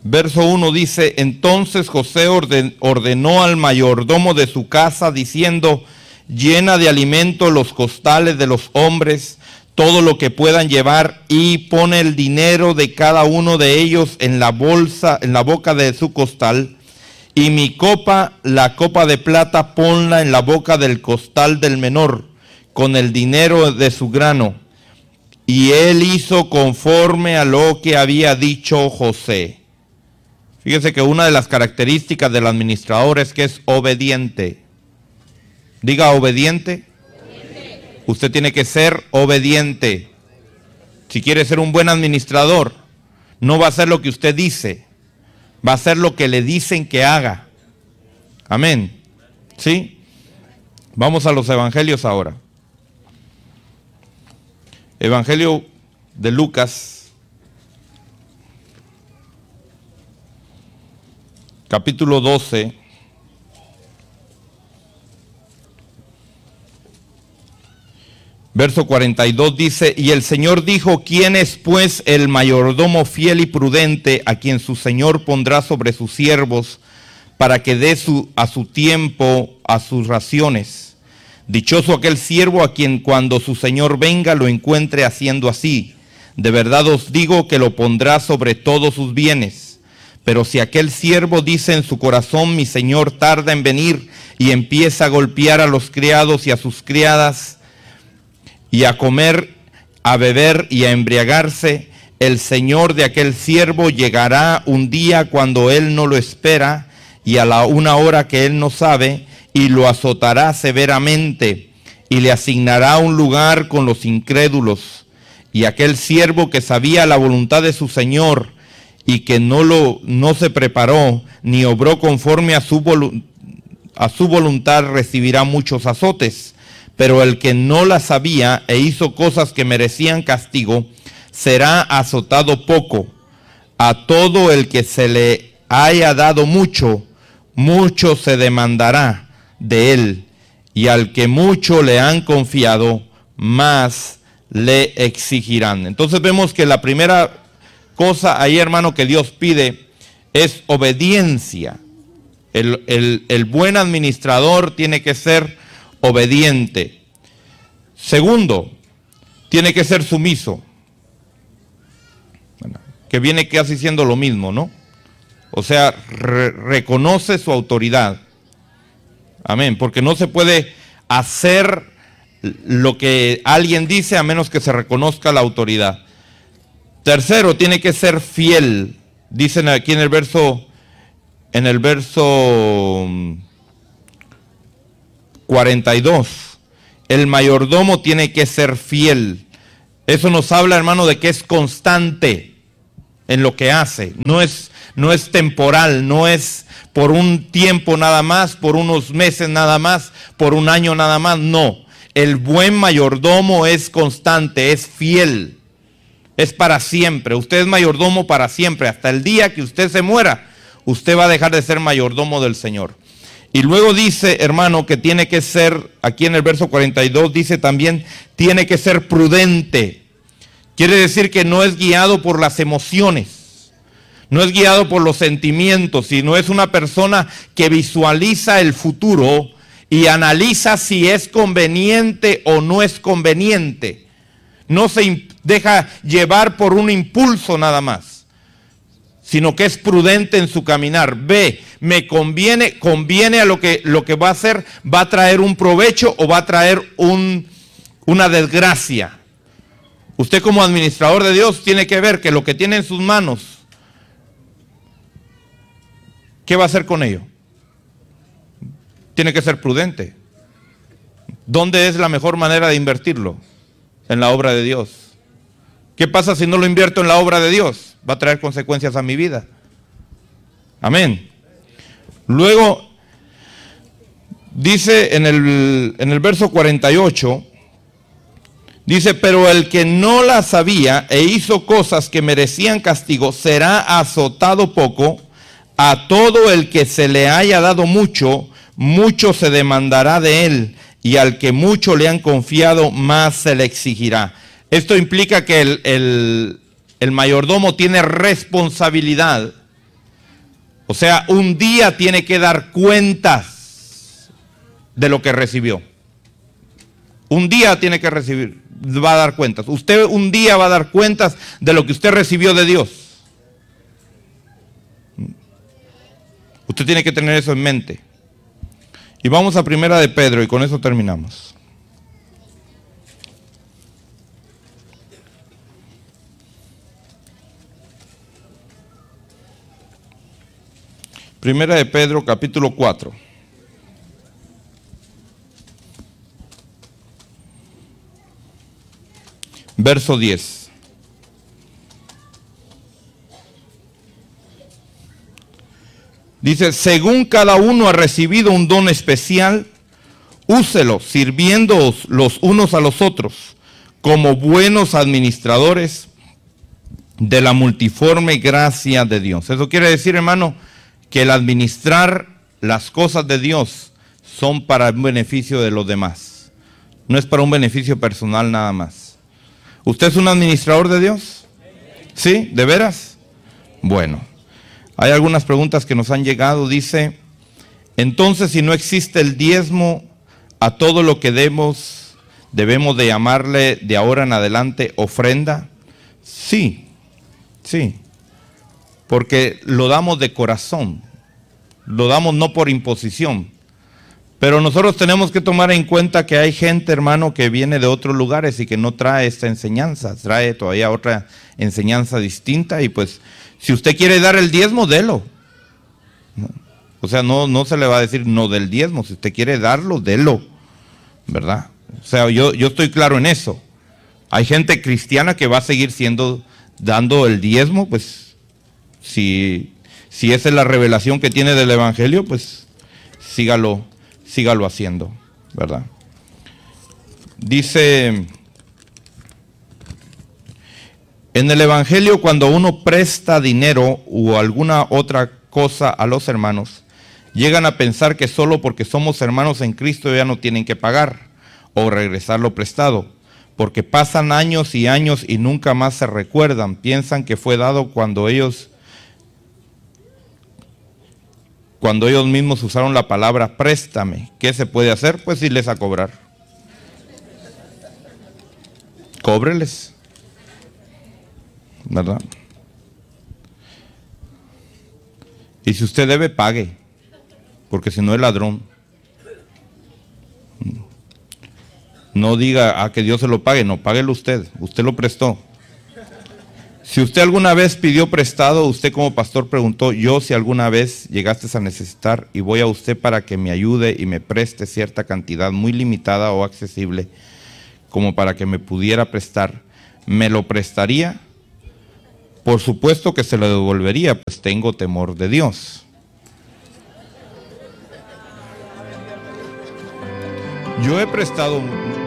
Verso 1 dice: entonces José ordenó al mayordomo de su casa, diciendo: llena de alimento los costales de los hombres, todo lo que puedan llevar, y pone el dinero de cada uno de ellos en la bolsa, en la boca de su costal. Y mi copa, la copa de plata, ponla en la boca del costal del menor, con el dinero de su grano. Y él hizo conforme a lo que había dicho José. Fíjese que una de las características del administrador es que es obediente. Diga obediente. Usted tiene que ser obediente. Si quiere ser un buen administrador, no va a hacer lo que usted dice, va a hacer lo que le dicen que haga. Amén. ¿Sí? Vamos a los evangelios ahora. Evangelio de Lucas, capítulo 12. Verso 42 dice: y el Señor dijo: ¿quién es pues el mayordomo fiel y prudente, a quien su Señor pondrá sobre sus siervos, para que dé a su tiempo a sus raciones? Dichoso aquel siervo a quien cuando su Señor venga lo encuentre haciendo así. De verdad os digo que lo pondrá sobre todos sus bienes. Pero si aquel siervo dice en su corazón: mi Señor tarda en venir, y empieza a golpear a los criados y a sus criadas, y a comer, a beber y a embriagarse, el Señor de aquel siervo llegará un día cuando él no lo espera, y a una hora que él no sabe, y lo azotará severamente, y le asignará un lugar con los incrédulos. Y aquel siervo que sabía la voluntad de su Señor, y que no se preparó, ni obró conforme a su voluntad, recibirá muchos azotes. Pero el que no la sabía e hizo cosas que merecían castigo, será azotado poco. A todo el que se le haya dado mucho, mucho se demandará de él. Y al que mucho le han confiado, más le exigirán. Entonces vemos que la primera cosa ahí, hermano, que Dios pide es obediencia. El buen administrador tiene que ser obediente. Segundo, tiene que ser sumiso. Bueno, que viene casi siendo lo mismo, ¿no? O sea, reconoce su autoridad. Amén. Porque no se puede hacer lo que alguien dice a menos que se reconozca la autoridad. Tercero, tiene que ser fiel. Dicen aquí en el verso 42, el mayordomo tiene que ser fiel. Eso nos habla, hermano, de que es constante en lo que hace. No es temporal, no es por un tiempo nada más, por unos meses nada más, por un año nada más. No, el buen mayordomo es constante, es fiel. Es para siempre. Usted es mayordomo para siempre. Hasta el día que usted se muera, usted va a dejar de ser mayordomo del Señor. Y luego dice, hermano, que tiene que ser, aquí en el verso 42 dice también, tiene que ser prudente. Quiere decir que no es guiado por las emociones, no es guiado por los sentimientos, sino es una persona que visualiza el futuro y analiza si es conveniente o no es conveniente. No se deja llevar por un impulso nada más, sino que es prudente en su caminar. Ve, me conviene a lo que va a hacer, va a traer un provecho o va a traer una desgracia. Usted como administrador de Dios tiene que ver que lo que tiene en sus manos, ¿qué va a hacer con ello? Tiene que ser prudente. ¿Dónde es la mejor manera de invertirlo? En la obra de Dios. ¿Qué pasa si no lo invierto en la obra de Dios? Va a traer consecuencias a mi vida. Amén. Luego, dice en el verso 48, dice, pero el que no la sabía e hizo cosas que merecían castigo, será azotado poco. A todo el que se le haya dado mucho, mucho se demandará de él. Y al que mucho le han confiado, más se le exigirá. Esto implica que el mayordomo tiene responsabilidad O sea, un día tiene que dar cuentas de lo que recibió. Un día tiene que recibir, va a dar cuentas. Usted un día va a dar cuentas de lo que usted recibió de Dios. Usted tiene que tener eso en mente. Y vamos a Primera de Pedro y con eso terminamos. Primera de Pedro, capítulo 4. Verso 10. Dice, según cada uno ha recibido un don especial, úselo, sirviéndoos los unos a los otros, como buenos administradores de la multiforme gracia de Dios. Eso quiere decir, hermano, que el administrar las cosas de Dios son para el beneficio de los demás. No es para un beneficio personal nada más. ¿Usted es un administrador de Dios? ¿Sí? ¿De veras? Bueno, hay algunas preguntas que nos han llegado. Dice, entonces si no existe el diezmo, a todo lo que debemos de llamarle de ahora en adelante ofrenda. Sí, sí. Porque lo damos de corazón, lo damos no por imposición. Pero nosotros tenemos que tomar en cuenta que hay gente, hermano, que viene de otros lugares y que no trae esta enseñanza, trae todavía otra enseñanza distinta. Y pues, si usted quiere dar el diezmo, délo. O sea, no se le va a decir no del diezmo. Si usted quiere darlo, délo, ¿verdad? O sea, yo estoy claro en eso. Hay gente cristiana que va a seguir dando el diezmo, pues, si esa es la revelación que tiene del Evangelio, pues sígalo haciendo, ¿verdad? Dice, en el Evangelio, cuando uno presta dinero o alguna otra cosa a los hermanos, llegan a pensar que solo porque somos hermanos en Cristo ya no tienen que pagar o regresar lo prestado, porque pasan años y años y nunca más se recuerdan, piensan que fue dado cuando ellos mismos usaron la palabra préstame. ¿Qué se puede hacer? Pues irles a cobrar. Cóbreles, ¿verdad? Y si usted debe, pague, porque si no es ladrón. No diga que Dios se lo pague, no, páguelo usted lo prestó. Si usted alguna vez pidió prestado, usted como pastor preguntó, yo si alguna vez llegaste a necesitar y voy a usted para que me ayude y me preste cierta cantidad muy limitada o accesible, como para que me pudiera prestar, ¿me lo prestaría? Por supuesto que se lo devolvería, pues tengo temor de Dios. Yo he prestado